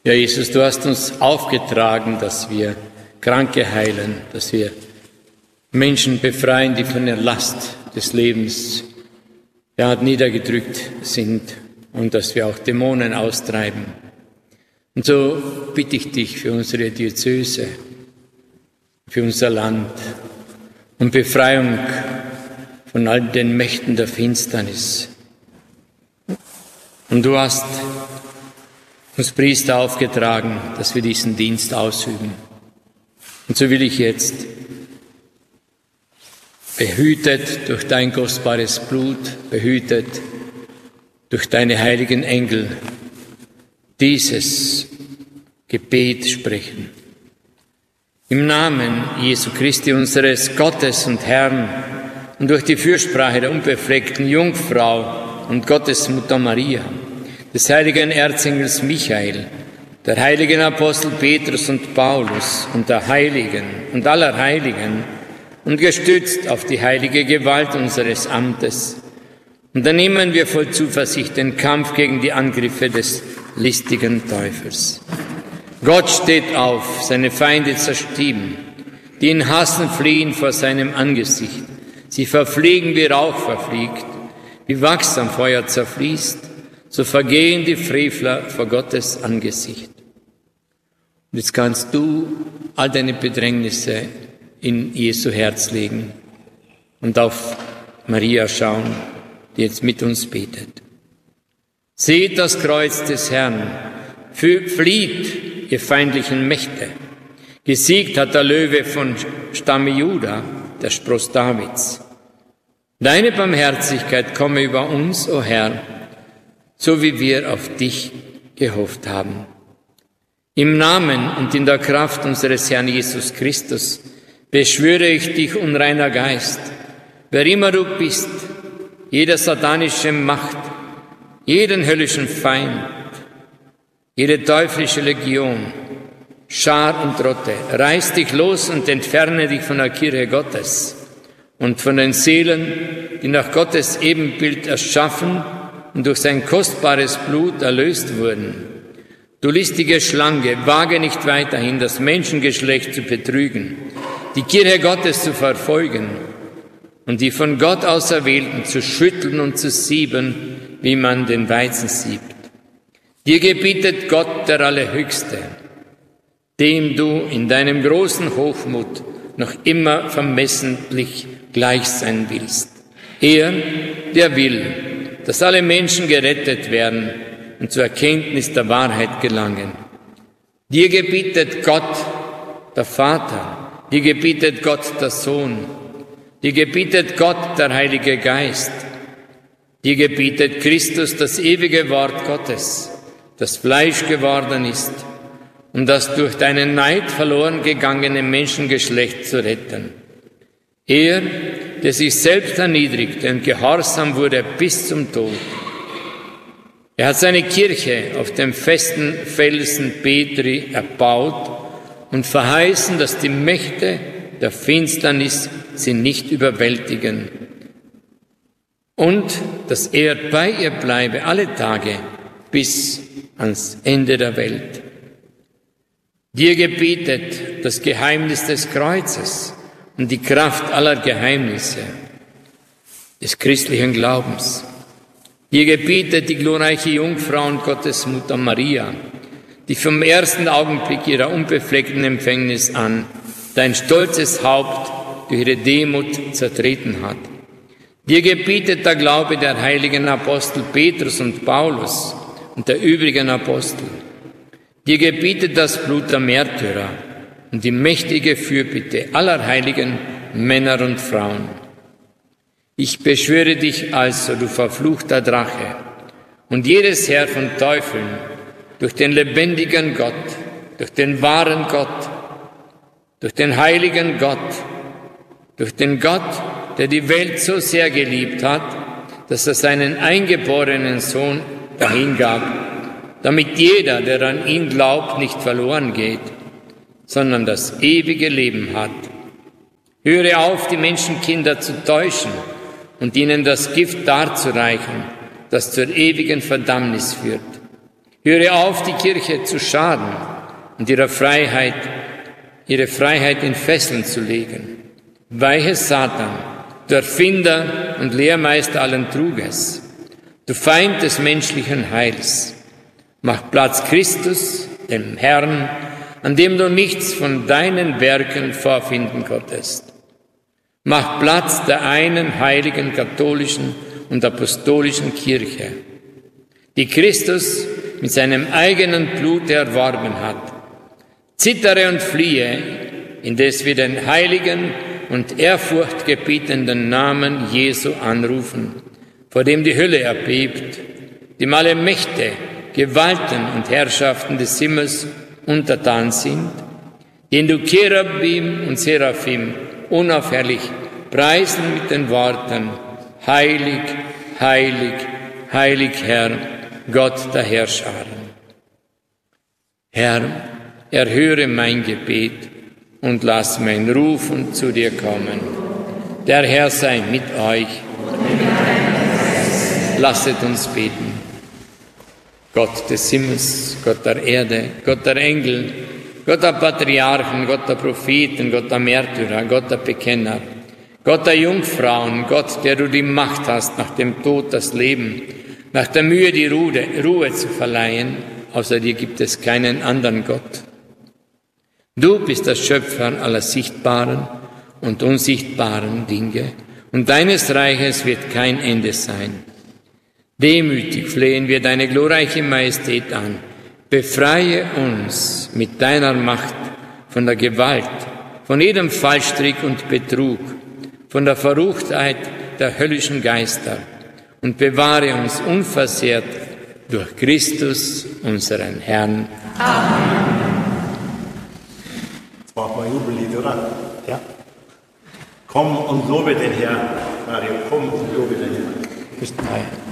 Ja, Jesus, du hast uns aufgetragen, dass wir Kranke heilen, dass wir Menschen befreien, die von der Last des Lebens niedergedrückt sind und dass wir auch Dämonen austreiben. Und so bitte ich dich für unsere Diözese, für unser Land um Befreiung von all den Mächten der Finsternis. Und du hast uns Priester aufgetragen, dass wir diesen Dienst ausüben. Und so will ich jetzt, behütet durch dein kostbares Blut, behütet durch deine heiligen Engel, dieses Gebet sprechen. Im Namen Jesu Christi, unseres Gottes und Herrn, und durch die Fürsprache der unbefleckten Jungfrau und Gottesmutter Maria, des heiligen Erzengels Michael, der heiligen Apostel Petrus und Paulus und der Heiligen und aller Heiligen und gestützt auf die heilige Gewalt unseres Amtes, unternehmen wir voll Zuversicht den Kampf gegen die Angriffe des listigen Teufels. Gott steht auf, seine Feinde zerstieben, die ihn hassen, fliehen vor seinem Angesicht. Sie verfliegen, wie Rauch verfliegt, wie Wachs am Feuer zerfließt, so vergehen die Frevler vor Gottes Angesicht. Und jetzt kannst du all deine Bedrängnisse in Jesu Herz legen und auf Maria schauen, die jetzt mit uns betet. Seht das Kreuz des Herrn, flieht, ihr feindlichen Mächte. Gesiegt hat der Löwe von Stamme Juda, der Spross Davids. Deine Barmherzigkeit komme über uns, o Herr, so wie wir auf dich gehofft haben. Im Namen und in der Kraft unseres Herrn Jesus Christus beschwöre ich dich, unreiner Geist, wer immer du bist, jede satanische Macht, jeden höllischen Feind, jede teuflische Legion, Schar und Rotte, reiß dich los und entferne dich von der Kirche Gottes und von den Seelen, die nach Gottes Ebenbild erschaffen und durch sein kostbares Blut erlöst wurden. Du listige Schlange, wage nicht weiterhin, das Menschengeschlecht zu betrügen, die Kirche Gottes zu verfolgen und die von Gott Auserwählten zu schütteln und zu sieben, wie man den Weizen siebt. Dir gebietet Gott, der Allerhöchste, dem du in deinem großen Hochmut noch immer vermessentlich gleich sein willst. Er, der will, dass alle Menschen gerettet werden und zur Erkenntnis der Wahrheit gelangen. Dir gebietet Gott, der Vater, dir gebietet Gott, der Sohn, dir gebietet Gott, der Heilige Geist, dir gebietet Christus, das ewige Wort Gottes, das Fleisch geworden ist, um das durch deinen Neid verloren gegangene Menschengeschlecht zu retten. Er, der sich selbst erniedrigte und gehorsam wurde bis zum Tod. Er hat seine Kirche auf dem festen Felsen Petri erbaut und verheißen, dass die Mächte der Finsternis sie nicht überwältigen und dass er bei ihr bleibe alle Tage bis ans Ende der Welt. Dir gebietet das Geheimnis des Kreuzes und die Kraft aller Geheimnisse des christlichen Glaubens. Dir gebietet die glorreiche Jungfrau und Gottesmutter Maria, die vom ersten Augenblick ihrer unbefleckten Empfängnis an dein stolzes Haupt durch ihre Demut zertreten hat. Dir gebietet der Glaube der heiligen Apostel Petrus und Paulus und der übrigen Apostel. Dir gebietet das Blut der Märtyrer und die mächtige Fürbitte aller heiligen Männer und Frauen. Ich beschwöre dich also, du verfluchter Drache, und jedes Heer von Teufeln, durch den lebendigen Gott, durch den wahren Gott, durch den heiligen Gott, durch den Gott, der die Welt so sehr geliebt hat, dass er seinen eingeborenen Sohn dahingab, damit jeder, der an ihn glaubt, nicht verloren geht, sondern das ewige Leben hat. Höre auf, die Menschenkinder zu täuschen und ihnen das Gift darzureichen, das zur ewigen Verdammnis führt. Höre auf, die Kirche zu schaden und ihre Freiheit in Fesseln zu legen. Weiche Satan, du Erfinder und Lehrmeister allen Truges, du Feind des menschlichen Heils, mach Platz Christus, dem Herrn, an dem du nichts von deinen Werken vorfinden konntest. Mach Platz der einen heiligen katholischen und apostolischen Kirche, die Christus mit seinem eigenen Blut erworben hat. Zittere und fliehe, indes wir den heiligen und ehrfurchtgebietenden Namen Jesu anrufen, vor dem die Hölle erbebt, dem alle Mächte, Gewalten und Herrschaften des Himmels untertan sind, den du Cherubim und Seraphim unaufhörlich preisen mit den Worten: Heilig, heilig, heilig, Herr, Gott der Herrscharen. Herr, erhöre mein Gebet und lass mein Rufen zu dir kommen. Der Herr sei mit euch. Lasset uns beten. Gott des Himmels, Gott der Erde, Gott der Engel, Gott der Patriarchen, Gott der Propheten, Gott der Märtyrer, Gott der Bekenner, Gott der Jungfrauen, Gott, der du die Macht hast, nach dem Tod das Leben, nach der Mühe die Ruhe zu verleihen. Außer dir gibt es keinen anderen Gott. Du bist der Schöpfer aller sichtbaren und unsichtbaren Dinge, und deines Reiches wird kein Ende sein. Demütig flehen wir deine glorreiche Majestät an. Befreie uns mit deiner Macht von der Gewalt, von jedem Fallstrick und Betrug, von der Verruchtheit der höllischen Geister und bewahre uns unversehrt durch Christus, unseren Herrn. Amen. Jetzt braucht man Jubellied, oder? Ja. Komm und lobe den Herrn. Mario, komm und lobe den Herrn. Bis dahin.